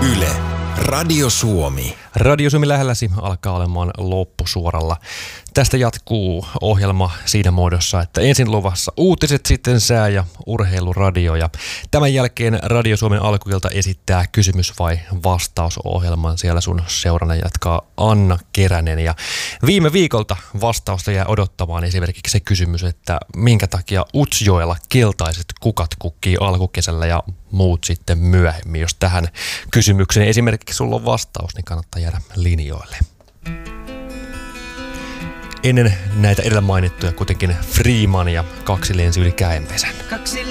Yle, Radio Suomi. Radio Suomi lähelläsi alkaa olemaan loppusuoralla. Tästä jatkuu ohjelma siinä muodossa, että ensin luvassa uutiset, sitten sää ja urheiluradio. Ja tämän jälkeen Radio Suomen alkuilta esittää kysymys- vai vastausohjelman. Siellä sun seurana jatkaa Anna Keränen. Ja viime viikolta vastausta jää odottamaan esimerkiksi se kysymys, että minkä takia Utsjoella keltaiset kukat kukkii alkukesällä ja muut sitten myöhemmin. Jos tähän kysymykseen esimerkiksi sulla on vastaus, niin kannattaa jäädä linjoille. Ennen näitä edellä mainittuja kuitenkin Freeman ja Kaksi lensi yli Käenpesän.